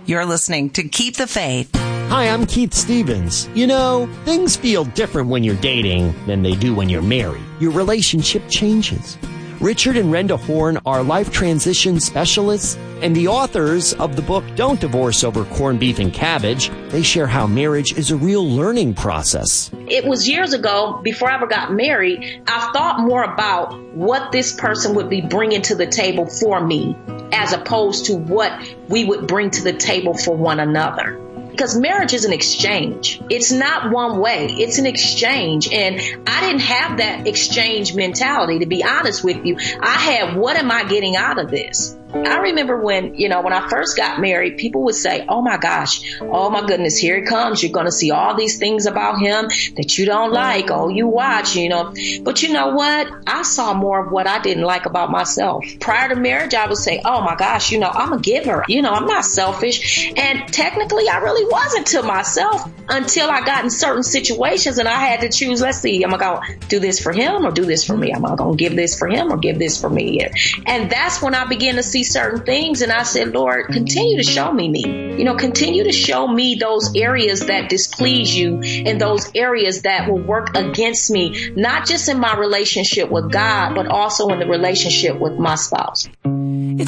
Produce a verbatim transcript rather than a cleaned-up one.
You're listening to Keep the Faith. Hi, I'm Keith Stevens. You know, things feel different when you're dating than they do when you're married. Your relationship changes. Richard and Renda Horn are life transition specialists and the authors of the book Don't Divorce Over Corned Beef and Cabbage. They share how marriage is a real learning process. It was years ago, before I ever got married, I thought more about what this person would be bringing to the table for me as opposed to what we would bring to the table for one another. Because marriage is an exchange. It's not one way. It's an exchange. And I didn't have that exchange mentality, to be honest with you. I had, what am I getting out of this? I remember when, you know, when I first got married, people would say, oh, my gosh, oh, my goodness, here he comes. You're going to see all these things about him that you don't like. Oh, you watch, you know. But you know what? I saw more of what I didn't like about myself. Prior to marriage, I would say, oh, my gosh, you know, I'm a giver. You know, I'm not selfish. And technically, I really wasn't to myself until I got in certain situations and I had to choose, let's see, am I going to do this for him or do this for me? Am I going to give this for him or give this for me? And that's when I began to see certain things. And I said, Lord, continue to show me me. You know, continue to show me those areas that displease you and those areas that will work against me, not just in my relationship with God, but also in the relationship with my spouse.